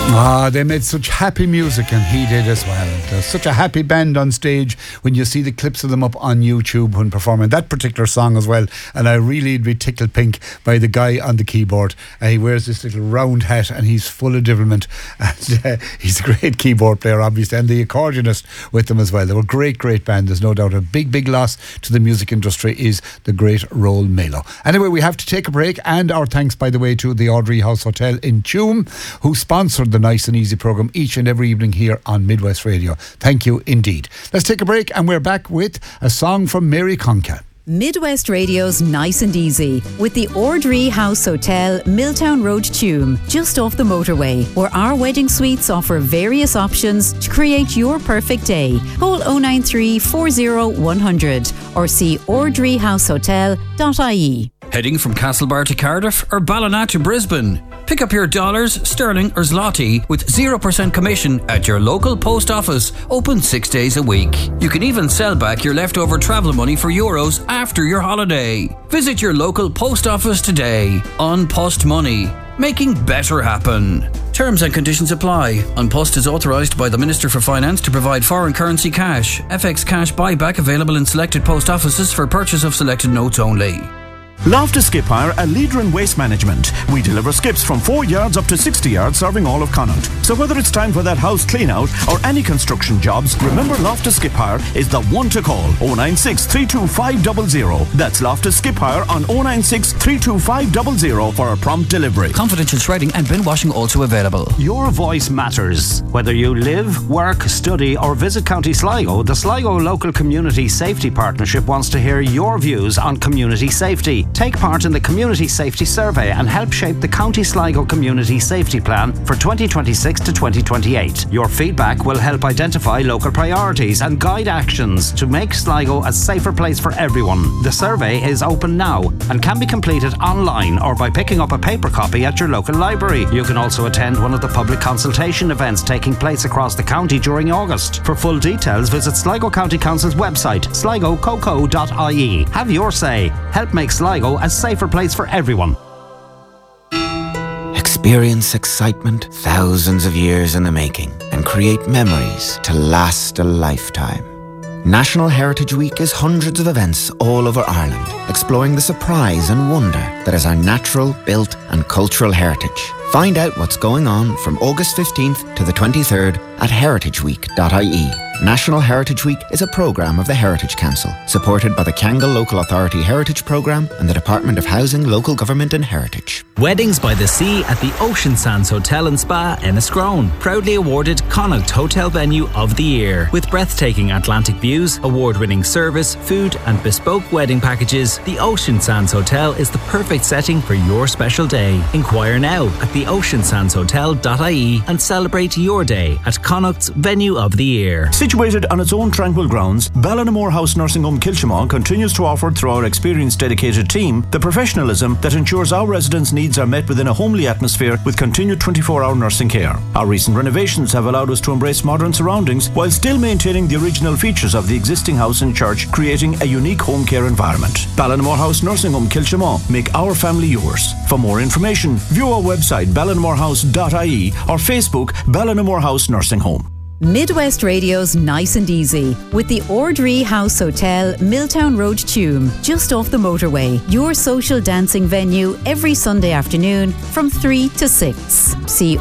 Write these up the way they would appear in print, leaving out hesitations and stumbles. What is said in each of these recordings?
They made such happy music, and he did as well. There's such a happy band on stage when you see the clips of them up on YouTube when performing that particular song as well. And I really be tickled pink by the guy on the keyboard. He wears this little round hat and he's full of devilment. And he's a great keyboard player, obviously, and the accordionist with them as well. They were a great band. There's no doubt. A big loss to the music industry is the great Roll Melo. Anyway, we have to take a break, and our thanks, by the way, to the Audrey House Hotel in Tuam, who sponsored the Nice and Easy programme each and every evening here on Midwest Radio. Thank you indeed. Let's take a break, and we're back with a song from Mary Conca. Midwest Radio's Nice and Easy with the Audrey House Hotel, Milltown Road, Tuam, just off the motorway, where our wedding suites offer various options to create your perfect day. Call 093 40 100 or see audreyhousehotel.ie. Heading from Castlebar to Cardiff or Ballina to Brisbane? Pick up your dollars, sterling or zloty with 0% commission at your local post office, open 6 days a week. You can even sell back your leftover travel money for euros after your holiday. Visit your local post office today. On Post Money, making better happen. Terms and conditions apply. An Post is authorised by the Minister for Finance to provide foreign currency cash. FX cash buyback available in selected post offices for purchase of selected notes only. Loftus Skip Hire, a leader in waste management. We deliver skips from 4 yards up to 60 yards, serving all of Connaught. So whether it's time for that house clean out or any construction jobs, remember Loftus Skip Hire is the one to call. 096 325 00. That's Loftus Skip Hire on 096 325 00 for a prompt delivery. Confidential shredding and bin washing also available. Your voice matters. Whether you live, work, study or visit County Sligo, the Sligo Local Community Safety Partnership wants to hear your views on community safety. Take part in the Community Safety Survey and help shape the County Sligo Community Safety Plan for 2026 to 2028. Your feedback will help identify local priorities and guide actions to make Sligo a safer place for everyone. The survey is open now and can be completed online or by picking up a paper copy at your local library. You can also attend one of the public consultation events taking place across the county during August. For full details, visit Sligo County Council's website, sligococo.ie. Have your say. Help make Sligo a safer place for everyone. Experience excitement thousands of years in the making and create memories to last a lifetime. National Heritage Week is hundreds of events all over Ireland, exploring the surprise and wonder that is our natural, built and cultural heritage. Find out what's going on from August 15th to the 23rd at heritageweek.ie. National Heritage Week is a programme of the Heritage Council, supported by the Kangal Local Authority Heritage Programme and the Department of Housing, Local Government and Heritage. Weddings by the Sea at the Ocean Sands Hotel and Spa, Enniscrone. Proudly awarded Connaught Hotel Venue of the Year. With breathtaking Atlantic views, award-winning service, food and bespoke wedding packages, the Ocean Sands Hotel is the perfect setting for your special day. Inquire now at theoceansandshotel.ie and celebrate your day at Connaught's Venue of the Year. Situated on its own tranquil grounds, Ballinamore House Nursing Home Kilchimau continues to offer, through our experienced dedicated team, the professionalism that ensures our residents' needs are met within a homely atmosphere with continued 24-hour nursing care. Our recent renovations have allowed us to embrace modern surroundings while still maintaining the original features of the existing house and church, creating a unique home care environment. Ballinamore House Nursing Home Kilchimau. Make our family yours. For more information, view our website ballinamorehouse.ie or Facebook Ballinamore House Nursing Home. Midwest Radio's Nice and Easy with the Audrey House Hotel, Milltown Road, Tuam, just off the motorway. Your social dancing venue every Sunday afternoon from 3 to 6. See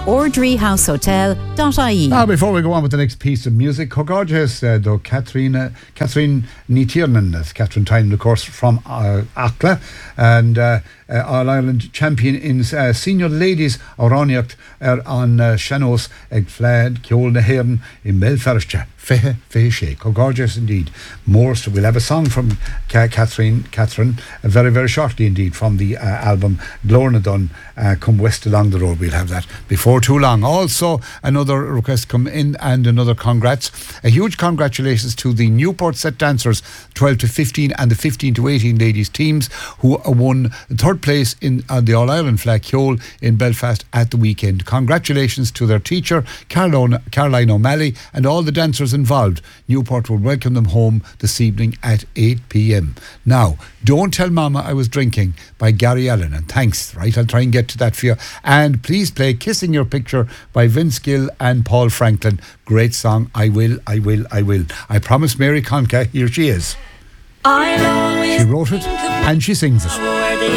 audreyhousehotel.ie. Now, before we go on with the next piece of music, Cogorges, though Catherine Nitiernan, as Catherine Tynan, of course, from Akla, and All-Ireland champion in senior ladies Oraniacht on Shanos Ag Flad Ceol na HÉireann in Belfast. Fé shake. Gorgeous indeed. More, so we'll have a song from Catherine very, very shortly indeed from the album Glornadon, Come West Along the Road. We'll have that before too long. Also, another request come in and another congrats. A huge congratulations to the Newport set dancers 12 to 15 and the 15 to 18 ladies teams who won third place in the All-Ireland Flag Ceol in Belfast at the weekend. Congratulations to their teacher Caroline O'Malley and all the dancers involved, Newport will welcome them home this evening at 8 p.m. Now, Don't Tell Mama I Was Drinking by Gary Allen, and thanks, right? I'll try and get to that for you. And please play Kissing Your Picture by Vince Gill and Paul Franklin. Great song. I will. I promised Mary Conca, here she is. She wrote it and she sings it.